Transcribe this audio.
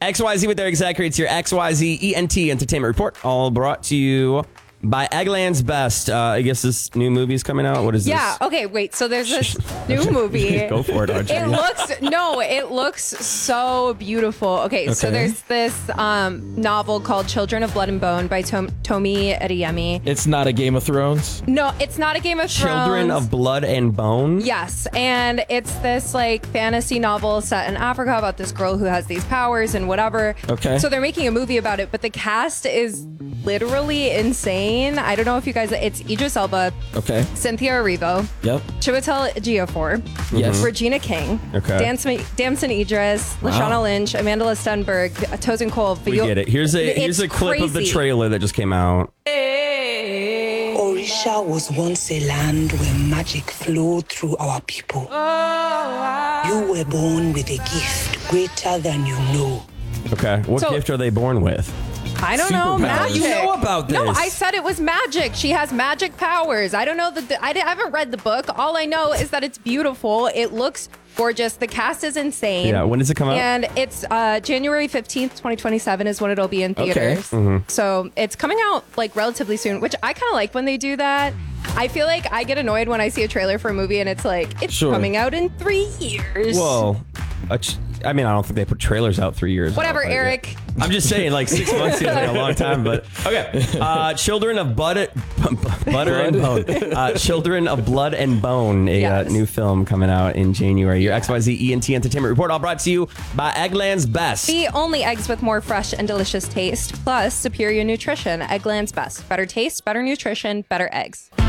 XYZ with Eric Zachary. It's your XYZ ENT Entertainment Report. All brought to you by Eggland's Best. I guess this new movie is coming out. What is this? Yeah. Okay. Wait. So there's this new movie. Go for it, Archie. It looks so beautiful. Okay. So there's this novel called Children of Blood and Bone by Tomi Adeyemi. It's not a Game of Thrones. No, it's not a Game of Thrones. Children of Blood and Bone? Yes. And it's this like fantasy novel set in Africa about this girl who has these powers and whatever. Okay. So they're making a movie about it, but the cast is literally insane. I don't know if you guys, it's Idris Elba, Okay. Cynthia Erivo, Yep. Chiwetel Ejiofor, Yes. Regina King, Okay. Damson Idris, Lashana Lynch, Amanda Stenberg, Tosin Cole. We get it. Here's a clip of the trailer that just came out. Orisha was once a land where magic flowed through our people. You were born with a gift greater than you know. Okay. What So- gift are they born with? I don't know. Superpower. Magic. You know about No, this. I said it was magic. She has magic powers. I don't know I haven't read the book. All I know is that it's beautiful. It looks gorgeous. The cast is insane. Yeah. When does it come out? And it's January 15th, 2027 is when it'll be in theaters. So it's coming out like relatively soon, which I kind of like when they do that. I feel like I get annoyed when I see a trailer for a movie and it's like, it's Sure. coming out in 3 years. Whoa. I mean, I don't think they put trailers out 3 years. Whatever, ago, but Eric. yeah. I'm just saying, like 6 months seems like a long time, but okay. Children of Butter and Bone. Children of Blood and Bone, a Yes. new film coming out in January. Your XYZ ENT Entertainment Report, all brought to you by Eggland's Best. The only eggs with more fresh and delicious taste, plus superior nutrition. Eggland's Best. Better taste, better nutrition, better eggs.